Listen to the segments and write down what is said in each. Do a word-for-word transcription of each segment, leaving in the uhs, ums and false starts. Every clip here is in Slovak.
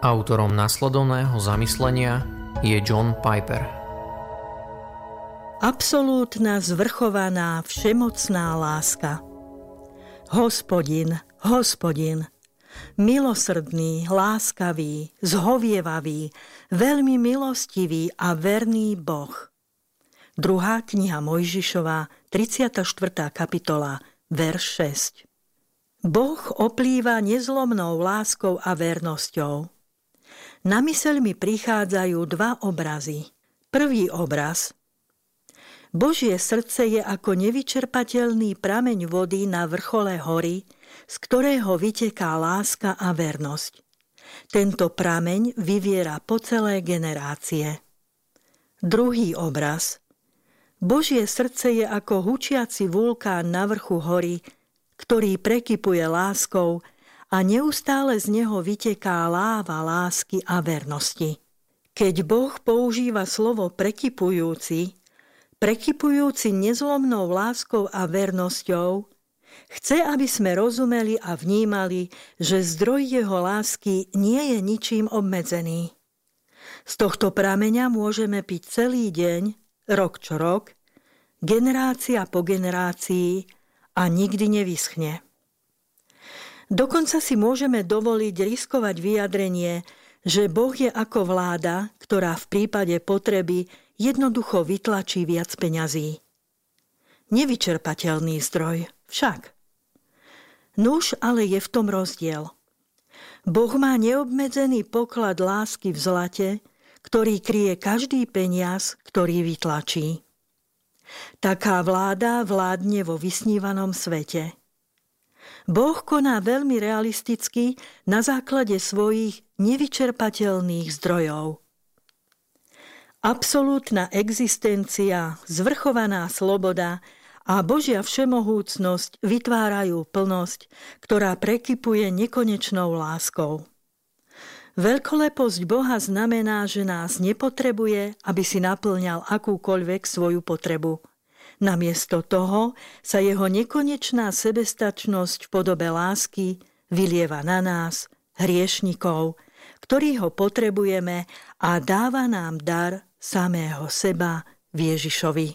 Autorom nasledovného zamyslenia je John Piper. Absolútna, zvrchovaná, všemocná láska. Hospodin, Hospodin, milosrdný, láskavý, zhovievavý, veľmi milostivý a verný Boh. Druhá kniha Mojžišova, tridsiata štvrtá kapitola, verš šesť. Boh oplýva nezlomnou láskou a vernosťou. Na myseľ mi prichádzajú dva obrazy. Prvý obraz. Božie srdce je ako nevyčerpateľný prameň vody na vrchole hory, z ktorého vyteká láska a vernosť. Tento prameň vyviera po celé generácie. Druhý obraz. Božie srdce je ako hučiaci vulkán na vrchu hory, ktorý prekypuje láskou a neustále z neho vyteká láva lásky a vernosti. Keď Boh používa slovo prekypujúci, prekypujúci nezlomnou láskou a vernosťou, chce, aby sme rozumeli a vnímali, že zdroj jeho lásky nie je ničím obmedzený. Z tohto prameňa môžeme piť celý deň, rok čo rok, generácia po generácii a nikdy nevyschne. Dokonca si môžeme dovoliť riskovať vyjadrenie, že Boh je ako vláda, ktorá v prípade potreby jednoducho vytlačí viac peňazí. Nevyčerpateľný zdroj však. Nuž ale je v tom rozdiel. Boh má neobmedzený poklad lásky v zlate, ktorý kryje každý peniaz, ktorý vytlačí. Taká vláda vládne vo vysnívanom svete. Boh koná veľmi realisticky na základe svojich nevyčerpateľných zdrojov. Absolútna existencia, zvrchovaná sloboda a Božia všemohúcnosť vytvárajú plnosť, ktorá prekypuje nekonečnou láskou. Veľkoleposť Boha znamená, že nás nepotrebuje, aby si naplňal akúkoľvek svoju potrebu. Namiesto toho sa jeho nekonečná sebestačnosť v podobe lásky vylieva na nás, hriešnikov, ktorí ho potrebujeme, a dáva nám dar samého seba v Ježišovi.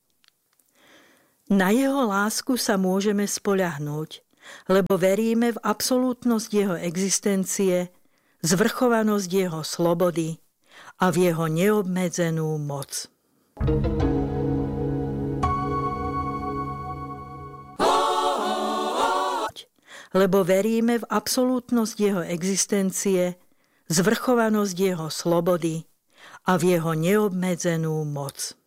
Na jeho lásku sa môžeme spoľahnúť, lebo veríme v absolútnosť jeho existencie, zvrchovanosť jeho slobody a v jeho neobmedzenú moc. Lebo veríme v absolútnosť jeho existencie, zvrchovanosť jeho slobody a v jeho neobmedzenú moc.